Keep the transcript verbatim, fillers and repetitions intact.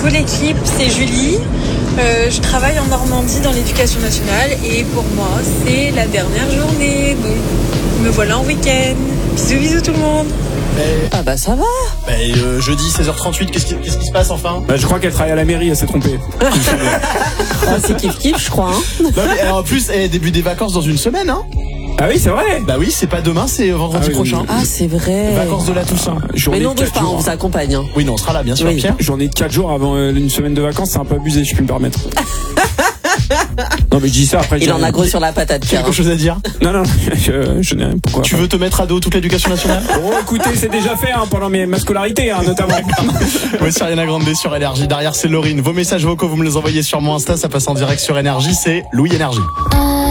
Coucou l'équipe, c'est Julie. Euh, je travaille en Normandie dans l'éducation nationale et pour moi c'est la dernière journée. Donc me voilà en week-end. Bisous bisous tout le monde. Mais, Ah bah ça va. bah, euh, jeudi seize heures trente-huit, qu'est-ce qui, qu'est-ce qui se passe enfin? Bah, je crois qu'elle travaille à la mairie, elle s'est trompée. Ah, c'est kiff kiff, je crois. Hein. Non, mais, alors, en plus, eh, début des vacances dans une semaine, hein? Ah oui, c'est vrai. Bah oui, c'est pas demain, c'est vendredi Ah oui, prochain. oui. Ah c'est vrai. Vacances de la Toussaint. Journée Mais non, de bouge quatre pas, on jours. vous accompagne. Hein. Oui, non, on sera là, bien sûr, Oui. Pierre. Journée de quatre jours avant euh, une semaine de vacances, c'est un peu abusé, je puis me permettre. Non mais je dis ça après. Il je- en a gros sur la patate, Pierre. Quelque chose à dire? Non non, je, je n'ai rien. Pourquoi Tu veux te mettre à dos toute l'éducation nationale? Oh écoutez, c'est déjà fait hein, pendant mes, ma scolarité hein, notamment. Ouais, c'est Ariana Grande sur Énergie. Derrière, c'est Laurine. Vos messages vocaux, vous me les envoyez sur mon Insta, ça passe en direct sur Énergie. C'est Louis Énergie.